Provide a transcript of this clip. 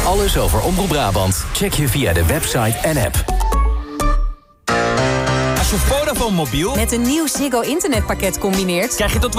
Alles over Omroep Brabant check je via de website en app. Als je Vodafone mobiel met een nieuw Ziggo internetpakket combineert, krijg je tot